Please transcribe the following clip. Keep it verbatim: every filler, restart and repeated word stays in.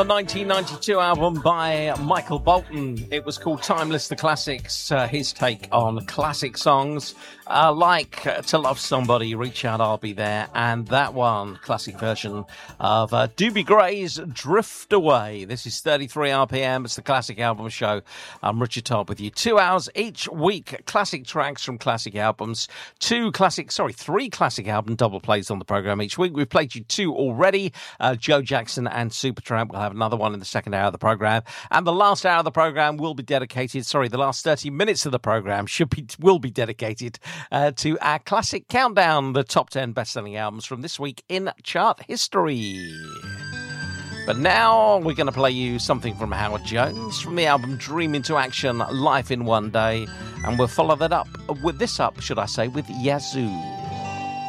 A nineteen ninety-two album by Michael Bolton. It was called Timeless the Classics, uh, his take on classic songs uh, like uh, To Love Somebody, Reach Out, I'll Be There, and that one, classic version of uh, Doobie Gray's Drift Away. This is thirty-three R P M, it's the Classic Album Show. I'm Richard Todd with you. Two hours each week, classic tracks from classic albums. Two classic, sorry, three classic album double plays on the programme each week. We've played you two already, uh, Joe Jackson and Supertramp. We'll have another one in the second hour of the programme. And the last hour of the programme will be dedicated, sorry, the last thirty minutes of the programme should be will be dedicated uh, to our classic countdown, the top ten best-selling albums from this week in chart history. But now we're going to play you something from Howard Jones from the album Dream Into Action, Life in One Day. And we'll follow that up with this up, should I say, with Yazoo.